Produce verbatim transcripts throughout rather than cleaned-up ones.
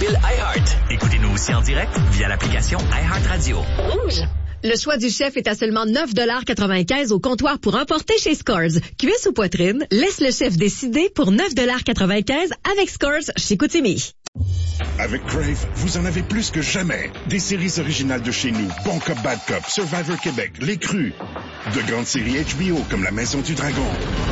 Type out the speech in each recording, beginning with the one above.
mobile iHeart. Écoutez-nous aussi en direct via l'application iHeartRadio. Rouge. Le choix du chef est à seulement neuf dollars quatre-vingt-quinze au comptoir pour emporter chez Scores. Cuisse ou poitrine, laisse le chef décider pour neuf dollars quatre-vingt-quinze avec Scores chez Koutimi. Avec Crave, vous en avez plus que jamais. Des séries originales de chez nous, Bon Cop, Bad Cop, Survivor Québec, Les Crus. De grandes séries H B O comme La Maison du Dragon.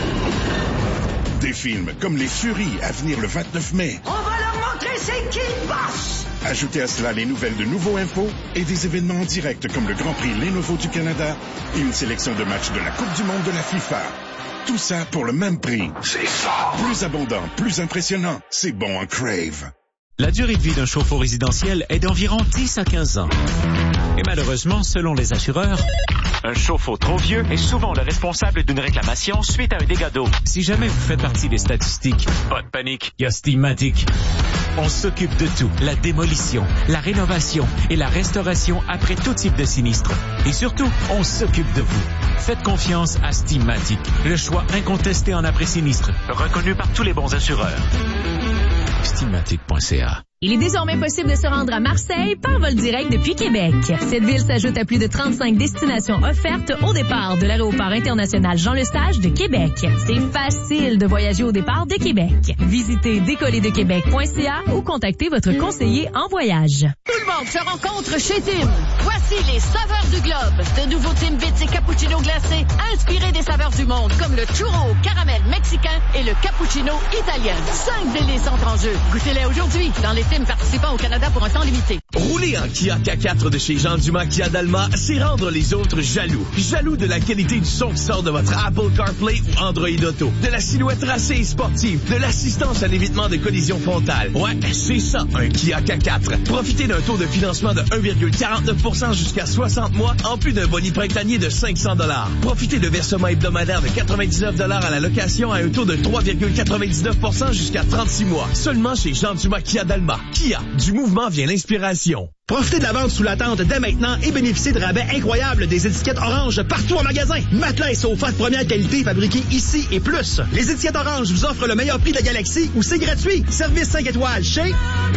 Des films comme Les Furies à venir le vingt-neuf mai. On va leur montrer c'est qui le boss! Ajoutez à cela les nouvelles de Nouveau Info et des événements en direct comme le Grand Prix Lenovo du Canada et une sélection de matchs de la Coupe du Monde de la FIFA. Tout ça pour le même prix. C'est fort. Plus abondant, plus impressionnant. C'est bon en Crave. La durée de vie d'un chauffe-eau résidentiel est d'environ dix à quinze ans. Et malheureusement, selon les assureurs, un chauffe-eau trop vieux est souvent le responsable d'une réclamation suite à un dégât d'eau. Si jamais vous faites partie des statistiques, pas de panique, il y a Steamatic. On s'occupe de tout, la démolition, la rénovation et la restauration après tout type de sinistre. Et surtout, on s'occupe de vous. Faites confiance à Steamatic, le choix incontesté en après-sinistre, reconnu par tous les bons assureurs. Steamatic point c a. Il est désormais possible de se rendre à Marseille par vol direct depuis Québec. Cette ville s'ajoute à plus de trente-cinq destinations offertes au départ de l'aéroport international Jean-Lestage de Québec. C'est facile de voyager au départ de Québec. Visitez décoller de québec point c a ou contactez votre conseiller en voyage. Tout le monde se rencontre chez Tim. Voici les saveurs du globe. De nouveaux Timbits et cappuccino glacés inspirés des saveurs du monde comme le churro au caramel mexicain et le cappuccino italien. Cinq délices sont en jeu. Goûtez-les aujourd'hui dans les Tim participant au Canada pour un temps limité. Rouler en Kia K quatre de chez Jean Dumas Kia d'Alma, c'est rendre les autres jaloux. Jaloux de la qualité du son qui sort de votre Apple CarPlay ou Android Auto, de la silhouette racée et sportive, de l'assistance à l'évitement de collision frontale. Ouais, c'est ça, un Kia K quatre. Profitez d'un taux de financement de un virgule quarante-neuf pour cent jusqu'à soixante mois, en plus d'un boni printanier de cinq cents dollars. Profitez de versements hebdomadaires de quatre-vingt-dix-neuf dollars à la location à un taux de trois virgule quatre-vingt-dix-neuf pour cent jusqu'à trente-six mois. Seulement chez Jean Dumas Kia d'Alma. Kia, du mouvement vient l'inspiration. Profitez de la vente sous la tente dès maintenant et bénéficiez de rabais incroyables des étiquettes orange partout en magasin. Matelas et sofas de première qualité fabriqués ici et plus. Les étiquettes orange vous offrent le meilleur prix de la galaxie ou c'est gratuit. Service cinq étoiles chez...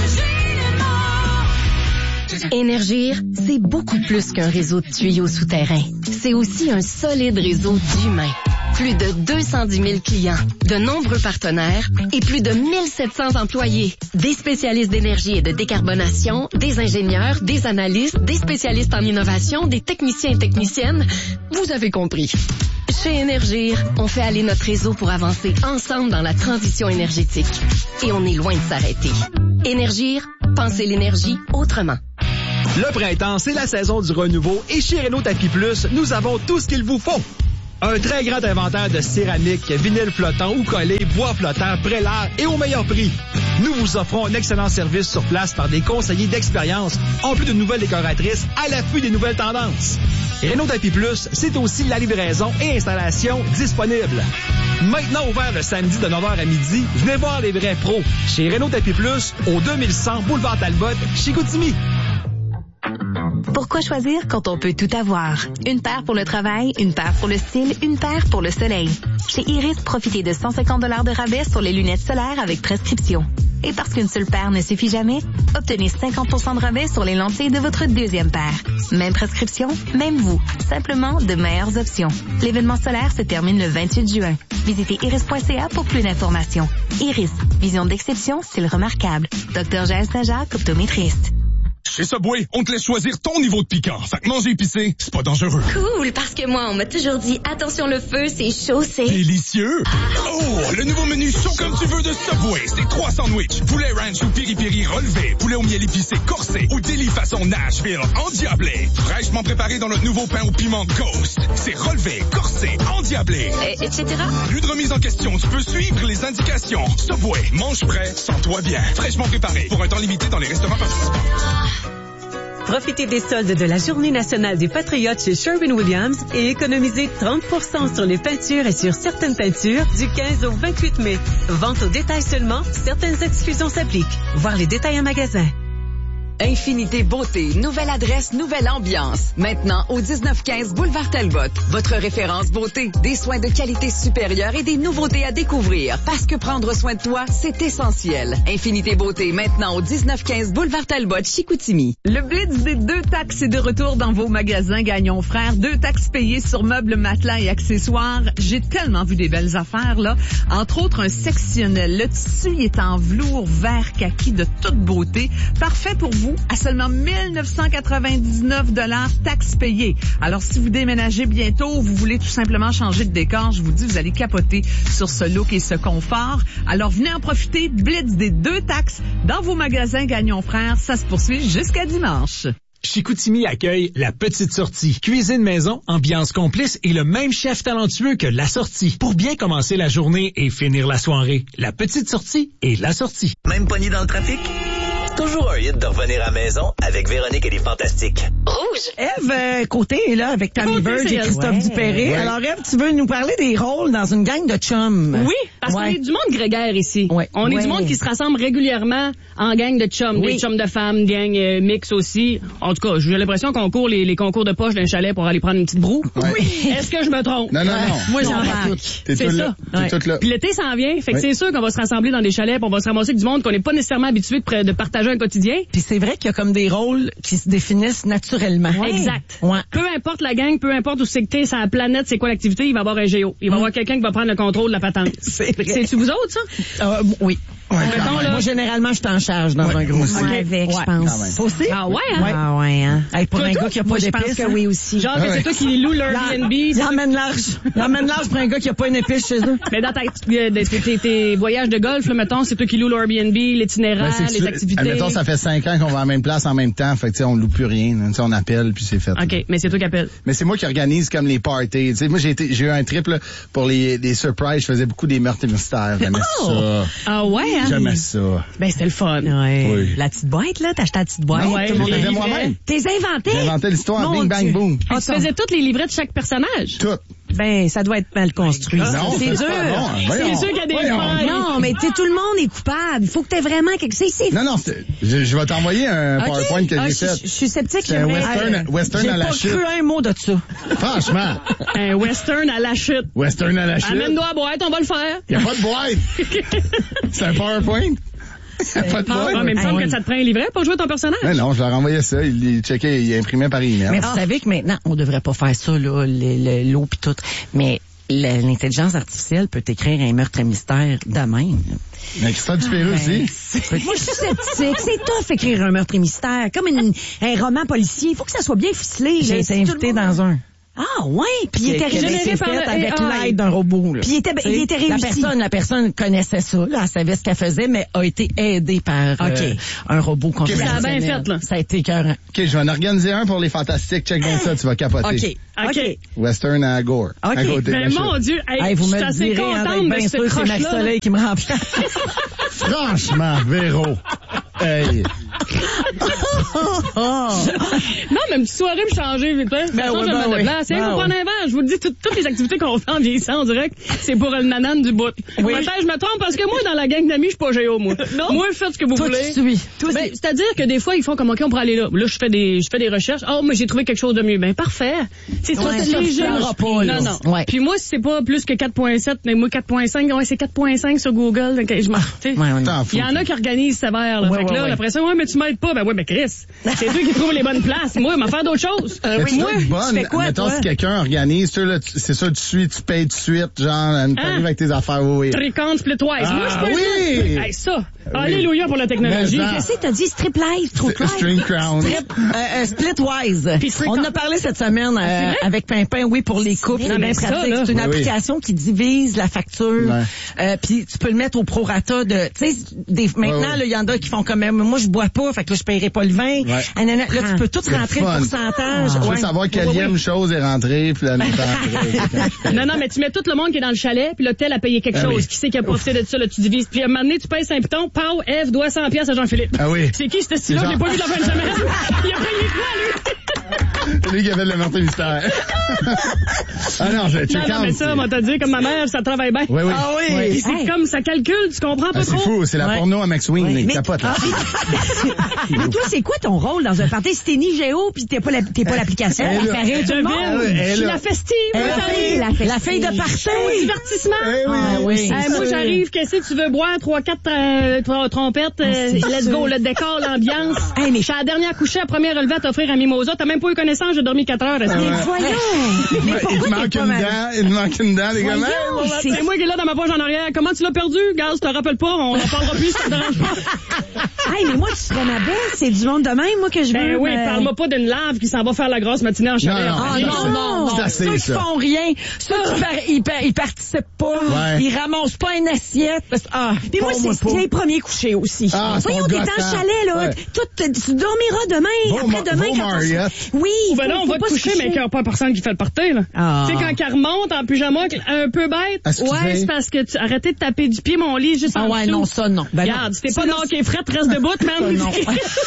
Énergir, c'est beaucoup plus qu'un réseau de tuyaux souterrains. C'est aussi un solide réseau d'humains. Plus de deux cent dix mille clients, de nombreux partenaires et plus de mille sept cents employés. Des spécialistes d'énergie et de décarbonation, des ingénieurs, des analystes, des spécialistes en innovation, des techniciens et techniciennes. Vous avez compris. Chez Énergir, on fait aller notre réseau pour avancer ensemble dans la transition énergétique. Et on est loin de s'arrêter. Énergir, pensez l'énergie autrement. Le printemps, c'est la saison du renouveau et chez Renault Tapis Plus, nous avons tout ce qu'il vous faut. Un très grand inventaire de céramique, vinyle flottant ou collé, bois flottant, prélat et au meilleur prix. Nous vous offrons un excellent service sur place par des conseillers d'expérience, en plus de nouvelles décoratrices à l'affût des nouvelles tendances. Renault Tapis Plus, c'est aussi la livraison et installation disponible. Maintenant ouvert le samedi de neuf heures à midi, venez voir les vrais pros chez Renault Tapis Plus au deux mille cent Boulevard Talbot, chez Chicoutimi. Pourquoi choisir quand on peut tout avoir? Une paire pour le travail, une paire pour le style, une paire pour le soleil. Chez Iris, profitez de cent cinquante dollars de rabais sur les lunettes solaires avec prescription. Et parce qu'une seule paire ne suffit jamais, obtenez cinquante pour cent de rabais sur les lentilles de votre deuxième paire. Même prescription, même vous. Simplement de meilleures options. L'événement solaire se termine le vingt-huit juin. Visitez iris point c a pour plus d'informations. Iris, vision d'exception, style remarquable. Docteur Jaël Saint-Jacques, optométriste. Chez Subway, on te laisse choisir ton niveau de piquant. Fait que manger épicé, c'est pas dangereux. Cool, parce que moi, on m'a toujours dit, attention le feu, c'est chaud, c'est... Délicieux! Oh, le nouveau menu chaud comme tu veux de Subway. C'est trois sandwichs, poulet ranch ou piri-piri relevé, poulet au miel épicé corsé ou délit façon Nashville endiablé. Fraîchement préparé dans notre nouveau pain au piment Ghost. C'est relevé, corsé, endiablé. Et, etc. Plus de remise en question, tu peux suivre les indications. Subway, mange prêt, sens-toi bien. Fraîchement préparé, pour un temps limité dans les restaurants participants. Profitez des soldes de la Journée nationale des Patriotes chez Sherwin-Williams et économisez trente pour cent sur les peintures et sur certaines peintures du quinze au vingt-huit mai. Vente au détail seulement, certaines exclusions s'appliquent. Voir les détails en magasin. Infinité Beauté, nouvelle adresse, nouvelle ambiance. Maintenant au dix-neuf quinze Boulevard Talbot. Votre référence beauté, des soins de qualité supérieure et des nouveautés à découvrir. Parce que prendre soin de toi, c'est essentiel. Infinité Beauté, maintenant au dix-neuf quinze Boulevard Talbot, Chicoutimi. Le Blitz des deux taxes est de retour dans vos magasins Gagnon Frères. Deux taxes payées sur meubles, matelas et accessoires. J'ai tellement vu des belles affaires, là. Entre autres, un sectionnel. Le tissu est en velours vert kaki de toute beauté. Parfait pour vous à seulement mille neuf cent quatre-vingt-dix-neuf dollars taxes payées. Alors, si vous déménagez bientôt ou vous voulez tout simplement changer de décor, je vous dis, vous allez capoter sur ce look et ce confort. Alors, venez en profiter. Blitz des deux taxes dans vos magasins Gagnon Frères. Ça se poursuit jusqu'à dimanche. Chicoutimi accueille La Petite Sortie. Cuisine maison, ambiance complice et le même chef talentueux que La Sortie. Pour bien commencer la journée et finir la soirée, La Petite Sortie et La Sortie. Même pogné dans le trafic? Toujours un hit de revenir à la maison avec Véronique et les Fantastiques. Rouge. Ève euh, Côté est là avec Tammy Burge et Christophe ouais. Dupéré. Ouais. Alors Ève, tu veux nous parler des rôles dans une gang de chums? Oui, parce ouais. qu'on est du monde grégaire ici. Ouais. On est ouais. du monde qui se rassemble régulièrement en gang de chums. Oui. Des chums de femmes, gang euh, mix aussi. En tout cas, j'ai l'impression qu'on court les, les concours de poche d'un chalet pour aller prendre une petite broue. Ouais. Oui. Est-ce que je me trompe? Non, non, non. Moi, j'en parle. C'est ça. Là. Ouais. Tout là. Puis l'été s'en vient. Fait que oui. c'est sûr qu'on va se rassembler dans des chalets puis on va se ramasser avec du monde qu'on n'est pas nécessairement habitué de, de partager un quotidien. Puis c'est vrai qu'il y a comme des rôles qui se définissent naturellement. Ouais. Exact. Ouais. Peu importe la gang, peu importe où c'est que t'es, sur la planète, c'est quoi l'activité, il va y avoir un géo. Il va y avoir mm. quelqu'un qui va prendre le contrôle de la patente. C'est vrai. C'est-tu vous autres, ça? Euh, oui. Ouais, mettons, là, moi, généralement, je suis en charge dans ouais, un gros aussi. Ouais, avec, ouais. je pense. Aussi? Ah ouais, hein? Ouais. Ah ouais, hein? Hey, pour toi, un toi? gars qui a pas d'épices. Je pense que oui aussi. Genre, ah que ouais. c'est toi qui loue l'Airbnb. L'emmène large. L'emmène large pour un gars qui a pas une épice chez eux. Mais dans ta, tes, tes voyages de golf, là, mettons, c'est toi qui loue l'Airbnb, l'itinéraire, ben, les activités. Admettons, ça fait cinq ans qu'on va à la même place en même temps. Fait que, tu sais, on loue plus rien. Tu sais, on appelle puis c'est fait. OK, mais c'est toi qui appelle. Mais c'est moi qui organise comme les parties. Tu sais, moi, j'ai été, j'ai eu un trip, là, pour les, les surprises. Je faisais beaucoup des meurtres et mystères. J'aimais oh! ça. Ah ouais, hein? J'aimais ça. Ben, c'était le fun. Ouais. Oui. La petite boîte, là, t'as acheté la petite boîte. Ouais, je le faisais moi-même. T'es inventé? J'ai inventé l'histoire. Bing, bang, boom. Tu faisais tous les livrets de chaque personnage? Tout. Ben, ça doit être mal construit. Non, c'est dur. Bon, c'est sûr qu'il y a des failles. Non, mais tu sais, tout le monde est coupable. Il faut que t'aies vraiment quelque chose. Non, non, je, je vais t'envoyer un okay. PowerPoint que ah, j'ai je, fait. Je suis sceptique. C'est un western, ah, western à la chute. J'ai pas cru un mot de ça. Franchement. Un western à la chute. Western à la chute. Amène-nous à boîte, on va le faire. Il n'y a pas de boîte. C'est un PowerPoint. Pas de ah, mais il me semble que ça te prend un livret pour jouer ton personnage. Mais non, je leur envoyais ça. Il, il checkait, il imprimait par email. Mais vous ah. savez que maintenant, on devrait pas faire ça, là, l'eau pis tout. Mais l'intelligence artificielle peut écrire un meurtre et mystère de même. Mais Christophe Dupéré ah, ben, aussi. Moi, je suis sceptique. C'est tough écrire un meurtre et mystère. Comme une, un roman policier. Il faut que ça soit bien ficelé. J'ai été invité dans un. Ah ouais, puis il était réussi fait avec l'aide d'un robot. Puis il était, il était réussi. La personne, la personne connaissait ça, là, elle savait ce qu'elle faisait, mais a été aidée par okay. euh, un robot conversationnel. Ça a bien fait, là. Ça a été écœurant. OK, je vais en organiser un pour les fantastiques. Check bien ça, tu vas capoter. OK, OK. Western à Gore. OK. À côté mais mon Dieu, hey, hey, vous je me suis direz, assez contente bien sûr, c'est Marie-Soleil qui me remplit. Franchement, Véro. Hey. Non, mais une petite soirée me changer, vite fait. Ben oui, ben oui. Place. Ben faut prendre un verre. Je vous le dis, tout, toutes les activités qu'on fait en vieillissant en direct, c'est pour le nanane du bout. Oui. Peut-être je me trompe parce que moi, dans la gang d'amis, je suis pas géo, moi. Non. Moi, faites ce que vous Toi, voulez. Tu suis. Toi, ben, c'est-à-dire que des fois, ils font comme, OK, on pourrait aller là. Là, je fais des, je fais des recherches. Oh, mais j'ai trouvé quelque chose de mieux. Ben, parfait. C'est ouais, ça, léger. Non, non. Ouais. Puis moi, c'est pas plus que quatre point sept, mais moi, quatre point cinq, ouais, c'est quatre point cinq sur Google. Donc, je m'en, tu sais. Il y en a qui organisent sévère, là. Ouais, fait que ouais, là, ouais. après ça, ouais, mais tu m'aides pas. Ben, ouais, mais Chris, c'est eux qui trouvent les bonnes places. Moi, m'en faire d'autres choses. Euh, oui. Moi, bonne, tu fais quoi, mettons, toi? Si quelqu'un organise, tu, là, tu, c'est ça, tu suis, tu payes tout de suite, genre, hein? T'arrives avec tes affaires, oui. Tricon, splitwise. Ah, moi, je peux oui! Hey, ça. Oui. Alléluia pour la technologie. Qu'est-ce que t'as dit? Strip live, trop live. String crown. Strip, euh, euh, splitwise. On en a parlé cette semaine euh, avec Pimpin, oui, pour les couples. C'est bien pratique. C'est une oui, application oui. qui divise la facture. Ouais. Euh, puis tu peux le mettre au prorata de, tu sais, des, maintenant, il ouais, ouais. y en a qui font quand même, moi, je bois pas, fait que là, je paierai pas le vin. Ouais. Ah, nan, nan, là, tu peux tout rentrer le pourcentage. Ah, ouais. Je veux savoir quelle ouais, ouais. chose est rentrée, puis la Non, non, mais tu mets tout le monde qui est dans le chalet, puis l'hôtel a payé quelque ah, chose. Oui. Qui sait qui a profité de ça, là, tu divises. Puis à un moment donné, tu payes cinq pitons, Pau, Eve doit cent piastres à Jean-Philippe. Ah oui. C'est qui, ce style-là? Je l'ai pas vu de la fin de semaine. Il a payé quoi, lui? C'est lui qui avait le meurtre mystère. Ah non, je check Non, non, mais ça, moi, t'as dit, comme ma mère, ça travaille bien. Oui, oui. Ah oui. oui. C'est hey. comme, ça calcule, tu comprends pas ah, trop? C'est fou, c'est la ouais. porno à Max Wing, ouais. il capote, là. Mais Attends, toi, c'est quoi ton rôle dans un party? Si t'es ni géo pis t'es pas la- t'es pas l'application, Elle, elle fait rire tout le monde. Je suis la festive. Elle, moi, la j'arrive. fille, la festive. La fille de party. Au divertissement. Eh oui, Ah oui. Hey, moi, j'arrive, qu'est-ce que tu veux boire? Trois, quatre euh, trois trompettes. euh, let's go, le décor, l'ambiance. Hey, mais je suis à la dernière couchée, la première relevée à t'offrir un mimosa. T'as même pas eu connaissance, j'ai dormi quatre heures. Mais voyons! Il Mais te pourquoi manque t'es pas une mal? dent, il te manque une dent, les gars. Voyons, c'est- C'est moi qui est là dans ma poche en arrière. Comment tu l'as perdu? Gaz, tu te rappelles pas? On en parlera plus, ça te dérange pas. Hey, mais moi, tu serais ma belle. C'est du monde de même, moi, que je veux. Ben oui, euh, parle-moi pas d'une lave qui s'en va faire la grosse matinée en chalet. Non, non, Ah non, non, non. C'est assez, Ceux qui ça. font rien, ceux qui par- ils, par- ils participent pas, Ouais. ils ramassent pas une assiette. Parce- Ah, puis moi, Bon, moi, c'est pas. c'est les premiers couchés aussi. Ah, Voyons, son t'es en gossant. chalet, là. Ouais. Tout, tu dormiras demain, Beau Ma- après-demain. beau quand on se- Mariette. Oui, Ben faut- là, on faut va pas te se coucher, mais qu'il n'y a pas personne qui fait le party, là. Ah. Tu sais, quand elle remonte en pyjama, un peu bête. Excusez. Ouais, c'est parce que tu arrêtais de taper du pied mon lit juste Ah en ouais, dessous. non, ça, non. Ben non. Regarde, si t'es Ça, pas là, dans qui est frette, reste debout, man. non.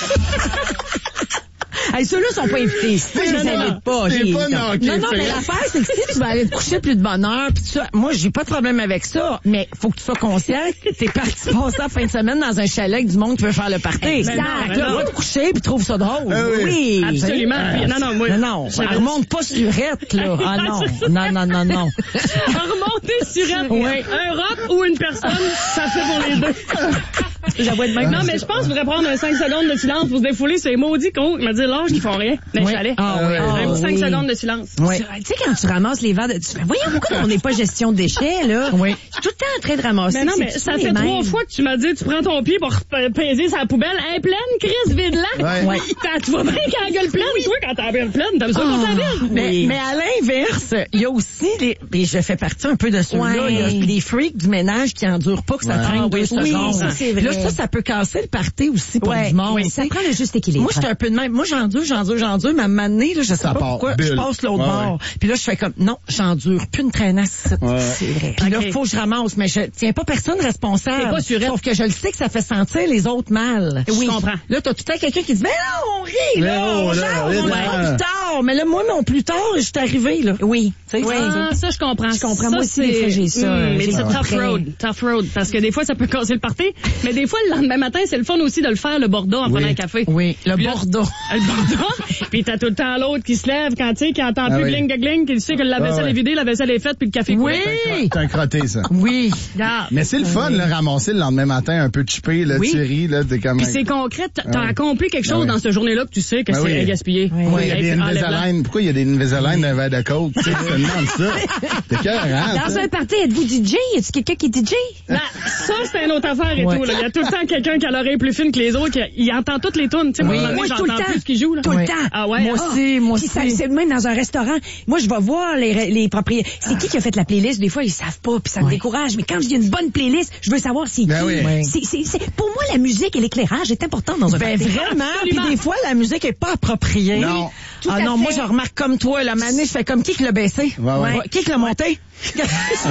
Hey, ceux-là sont pas invités. Moi, je Non, les non, invite pas. c'est J'ai- pas non. knocké, non, non, mais fait. l'affaire, c'est que si tu vas aller te coucher plus de bonne heure, pis tout ça, moi, j'ai pas de problème avec ça, mais faut que tu sois conscient que t'es parti passer la fin de semaine dans un chalet avec du monde qui veut faire le party. Exact. Fait que Ben là, non. va te coucher pis trouve ça drôle. Ah oui. Absolument. Puis, non, non, moi. Non, non, j'avais- elle remonte pas surette, là. Ah non, non, non, non, non. Remonter sur elle. Oui. Un rock ou une personne, ça fait pour les deux. J'avoue être même. Non, mais je pense qu'il faudrait prendre un cinq secondes de silence pour se défouler sur les maudits cons qui me disent l'âge qu'ils font rien. Mais Oui. je allais. Ah oui. Un Ah cinq oui. secondes de silence. Oui. Tu sais, quand tu ramasses les verres de... Tu fais, voyons, pourquoi on n'est pas gestion de déchets, là? Oui. Je suis tout le temps en train de ramasser. Mais non, c'est mais tout ça les fait mêmes. trois fois que tu m'as dit, tu prends ton pied pour p- peser sa poubelle. Elle est pleine, Chris, vide-la. Ouais. Ouais. T'as- Tu vois bien qu'elle a la gueule pleine, toi, quand t'as la gueule pleine, t'as besoin Ah, de ta ville. mais, Oui. mais à l'inverse, il y a aussi les, et je fais partie un peu de ceux-là, Ouais. il y a les freaks du ménage qui endurent pas que ça Ouais. traîne Ah deux oui, secondes. oui, ça, c'est vrai. Là, ça, ça peut casser le party aussi pour Ouais, du monde. oui, ça prend le juste équilibre. Moi, j'étais un peu de même. Moi, j'endure, j'endure, j'endure, mais à un moment donné, là, je sais Ça pas part, pourquoi, bulle. je passe l'autre Ouais, bord. ouais. Puis là, je fais comme, non, j'endure plus une traînasse. Ouais. C'est vrai. Puis là, Ok. faut que je ramasse, mais je tiens pas personne responsable. T'es pas surette. Sauf que je le sais que ça fait sentir les autres mal. Je comprends. Là, t'as tout le temps quelqu'un qui dit, ben non, on rit, Mais là, oh, on là, jase, là, on là. est plus tard. Mais là, moi, mon plus tard, je suis arrivée, là. Oui. Tu sais, Oui. c'est- Ah, ça, je comprends. Je comprends. Ça, Moi aussi, des c'est- fois, j'ai ça. Hmm, mais J'ai c'est le tough prêt. road. Tough road. Parce que des fois, ça peut casser le party. Mais des fois, le lendemain matin, c'est le fun aussi de le faire, le Bordeaux, en Oui. prenant un café. Oui, le Puis là, Bordeaux. Le Bordeaux. Puis t'as tout le temps l'autre qui se lève quand, tu sais, qui entend Ah plus oui. gling gling, qui sait que la vaisselle Ah ouais. est vidée, la vaisselle est faite, puis le café est Oui. coulé. C'est un crotté, ça. Oui. Regarde. Mais c'est le fun, là, ramasser le lendemain matin un peu chippé, là, Oui. tu ris, là, t'es comme... Puis c'est concret, t'as t'as Ah oui. accompli quelque chose Ah oui. dans cette journée-là que tu sais que Ben c'est oui. gaspillé. Pourquoi il y a des Hey, enlève-la. Invisalign? Pourquoi il y a des Invisalign dans un verre de coke? Tu sais, tu te demandes ça. T'es carré, Dans un party, êtes-vous D J? Y a-tu quelqu'un qui est D J? Ben, ça, c'est une autre affaire et Ouais. tout. là. Il y a tout le temps quelqu'un qui a l'oreille plus fine que les autres, qui il entend toutes les tunes. Tu sais, moi, Oui. à un moment donné, Moi, tout le j'entends temps. plus ce qu'il joue. Là. Tout le temps. Ah ouais? Moi ah. aussi, moi Puis ça, aussi. c'est même dans un restaurant. Moi, je vais voir les, les propriétaires. C'est qui qui a fait la playlist? Des fois, ils savent pas, puis ça me décourage. Mais quand il y a une bonne playlist, je veux savoir c'est Ben qui. oui. Oui. C'est, c'est, c'est- pour moi, la musique et l'éclairage est important dans un Ben party. vraiment, puis Absolument. des fois la musique est pas appropriée. Non. Tout ah à non, fait. moi je remarque comme toi, la manée, je fais comme qui qui l'a baissé? Ouais, ouais. Qui qui l'a monté? Oui,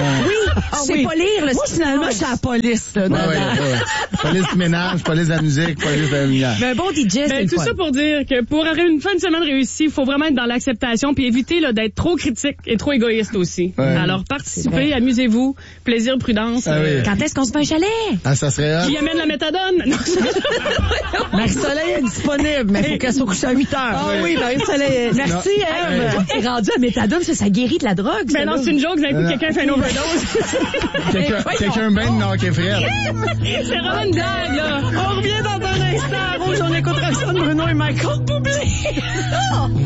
Ah c'est oui. pas lire le Moi finalement, je suis à la police. Là, Ouais, dans- ouais, ouais. Police du ménage, police de la musique, police de la lumière. Mais un bon D J, c'est Ben, le tout fun. ça pour dire que pour avoir une fin de semaine réussie, il faut vraiment être dans l'acceptation puis éviter là, d'être trop critique et trop égoïste aussi. Ouais. Alors participez, amusez-vous, plaisir, prudence. Ah oui. Quand est-ce qu'on se fait un chalet? Ah, ça serait hot. Qui amène la méthadone? Non, Marie-Soleil est disponible, mais il faut qu'elle soit couchée à huit heures. Ah oui, Marie-Soleil. Merci, Eve. Toi, t'es rendu à méthadone, ça, ça guérit de la drogue. ça, Mais non, là. c'est une joke, d'un coup, Euh, quelqu'un fait une overdose. Quelqu'un quelqu'un ben de knocké frère. C'est vraiment une blague, là. On revient dans un instant. Rouge, on écoute Roxane Bruno et Michael Bublé.